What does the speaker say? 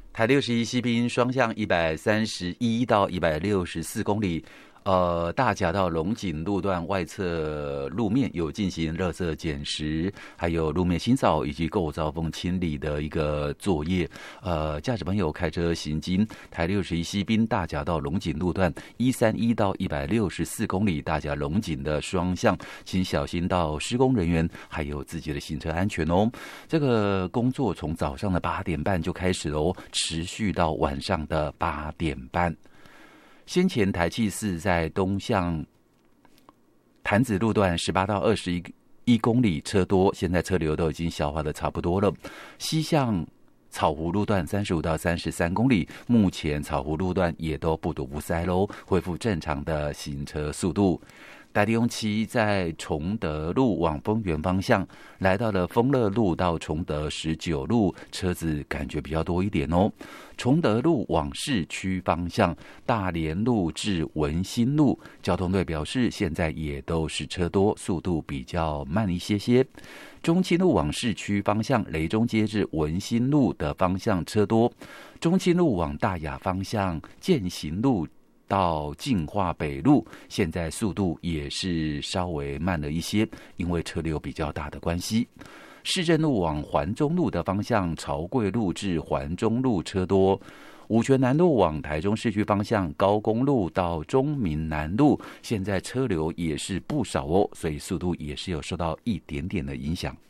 台61西滨双向131到164公里。大甲到龙井路段外侧路面有进行垃圾捡拾，还有路面清扫以及构造缝清理的一个作业。驾驶朋友开车行经台61西滨大甲到龙井路段131到164公里大甲龙井的双向，请小心到施工人员还有自己的行车安全哦。这个工作从早上的8点半就开始喽，持续到晚上的8点半。先前台气4在东向潭子路段18到21公里车多，现在车流都已经消化的差不多了。西向草湖路段35到33公里，目前草湖路段也都不堵不塞喽，恢复正常的行车速度。台中7在崇德路往丰原方向，来到了丰乐路到崇德19路，车子感觉比较多一点哦。崇德路往市区方向，大连路至文心路，交通队表示现在也都是车多，速度比较慢一些些。中清路往市区方向，雷中街至文心路的方向车多。中清路往大雅方向，健行路到净化北路，现在速度也是稍微慢了一些，因为车流比较大的关系。市政路往环中路的方向，朝贵路至环中路车多。五权南路往台中市区方向，高公路到中民南路，现在车流也是不少哦，所以速度也是有受到一点点的影响。